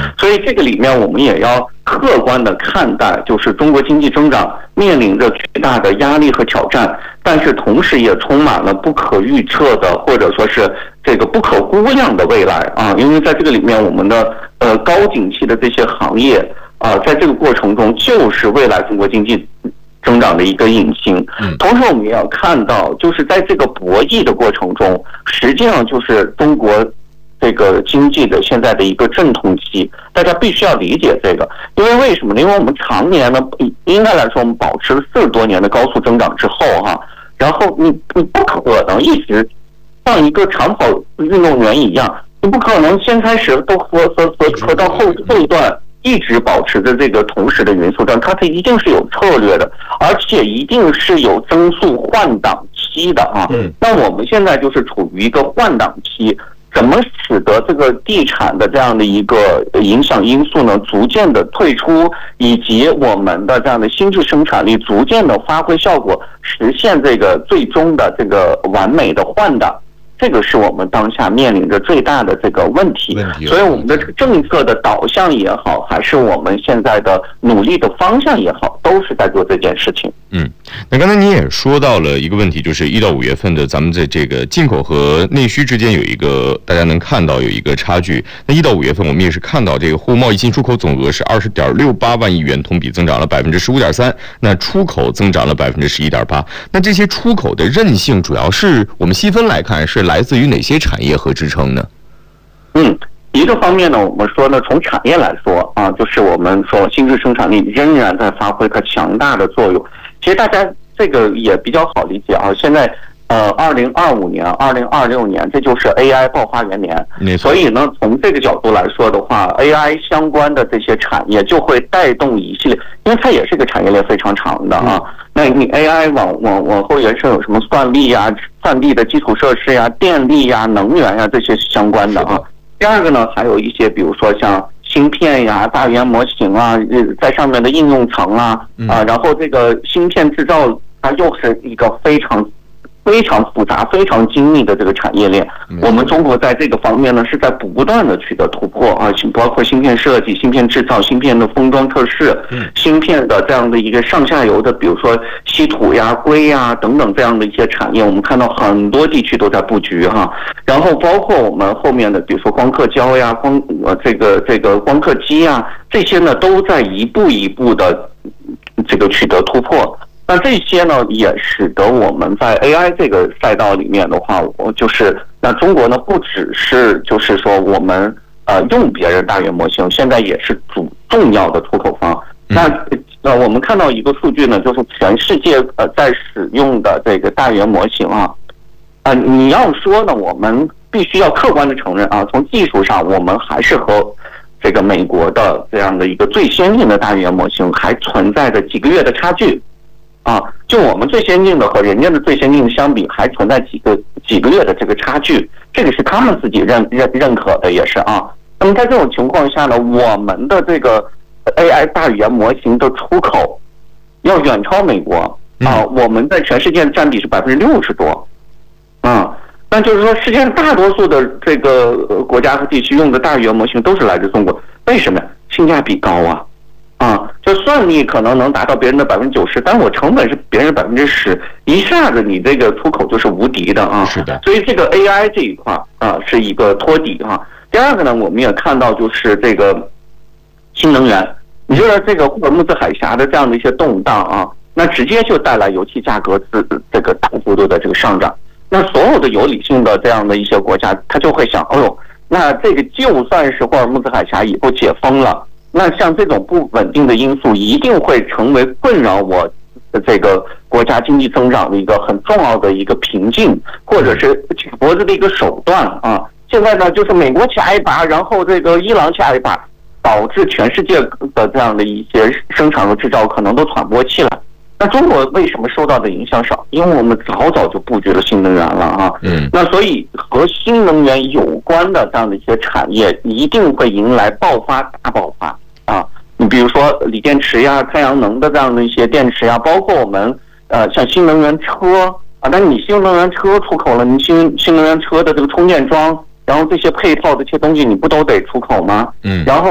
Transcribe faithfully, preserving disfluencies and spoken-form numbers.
所以这个里面我们也要客观的看待，就是中国经济增长面临着巨大的压力和挑战，但是同时也充满了不可预测的或者说是这个不可估量的未来啊，因为在这个里面我们的呃高景气的这些行业啊，在这个过程中就是未来中国经济增长的一个引擎。同时我们也要看到，就是在这个博弈的过程中，实际上就是中国这个经济的现在的一个阵痛期，大家必须要理解这个。因为为什么呢？因为我们常年呢，应该来说我们保持了四十多年的高速增长之后哈，然后你你不可能一直像一个长跑运动员一样，你不可能先开始都和和和和到后后一段一直保持着这个同时的匀速增长，它是一定是有策略的，而且一定是有增速换挡期的啊。那我们现在就是处于一个换挡期。怎么使得这个地产的这样的一个影响因素呢逐渐的退出，以及我们的这样的新质生产力逐渐的发挥效果，实现这个最终的这个完美的换挡，这个是我们当下面临着最大的这个问题。所以我们的这个政策的导向也好，还是我们现在的努力的方向也好，都是在做这件事情。 嗯，那刚才您也说到了一个问题，就是一到五月份的咱们的这个进口和内需之间有一个大家能看到有一个差距。那一到五月份我们也是看到这个货物贸易进出口总额是二十点六八万亿元，同比增长了百分之十五点三，那出口增长了百分之十一点八。那这些出口的韧性，主要是我们细分来看是来自于哪些产业和支撑呢？ 嗯。一个方面呢，我们说呢，从产业来说啊，就是我们说新质生产力仍然在发挥它强大的作用。其实大家这个也比较好理解啊，现在呃，二零二五年、二零二六年，这就是 A I 爆发元年。所以呢，从这个角度来说的话 ，A I 相关的这些产业就会带动一系列，因为它也是一个产业链非常长的啊。那你 A I 往往往后延伸有什么算力呀、算力的基础设施呀、电力呀、能源呀这些相关的啊。第二个呢，还有一些比如说像芯片呀、大语言模型啊，在上面的应用层啊，啊，然后这个芯片制造它又是一个非常非常复杂、非常精密的这个产业链。我们中国在这个方面呢，是在不断的取得突破啊，包括芯片设计、芯片制造、芯片的封装测试、芯片的这样的一个上下游的，比如说稀土呀、硅呀等等这样的一些产业，我们看到很多地区都在布局哈。然后包括我们后面的，比如说光刻胶呀、光呃这个这个光刻机呀，这些呢都在一步一步的这个取得突破。那这些呢，也使得我们在 A I 这个赛道里面的话，我就是那中国呢，不只是就是说我们呃用别人大语言模型，现在也是主重要的出口方。那呃，我们看到一个数据呢，就是全世界呃在使用的这个大语言模型啊，啊、呃，你要说呢，我们必须要客观的承认啊，从技术上我们还是和这个美国的这样的一个最先进的大语言模型还存在着几个月的差距。啊，就我们最先进的和人家的最先进的相比，还存在几个几个月的这个差距，这个是他们自己认认认可的，也是啊。那么在这种情况下呢，我们的这个 A I 大语言模型的出口要远超美国啊，我们在全世界占比是百分之六十多，啊，那就是说世界上大多数的这个国家和地区用的大语言模型都是来自中国，为什么呀？性价比高啊。啊，就算你可能能达到别人的百分之九十，但我成本是别人百分之十，一下子你这个出口就是无敌的啊。 是的。 所以这个 A I 这一块啊是一个托底哈、啊。第二个呢，我们也看到就是这个新能源，你就是这个霍尔木兹海峡的这样的一些动荡啊，那直接就带来油气价格自这个大幅度的这个上涨。那所有的有理性的这样的一些国家，他就会想，哎呦，那这个就算是霍尔木兹海峡以后解封了。那像这种不稳定的因素一定会成为困扰我这个国家经济增长的一个很重要的一个瓶颈，或者是举脖子的一个手段啊。现在呢，就是美国掐一把，然后这个伊朗掐一把，导致全世界的这样的一些生产和制造可能都喘不过气来。那中国为什么受到的影响少？因为我们早早就布局了新能源了啊。嗯。那所以和新能源有关的这样的一些产业一定会迎来爆发大爆发。啊，你比如说锂电池呀、太阳能的这样的一些电池呀，包括我们呃像新能源车啊，那你新能源车出口了，你新新能源车的这个充电桩，然后这些配套的这些东西，你不都得出口吗？嗯，然后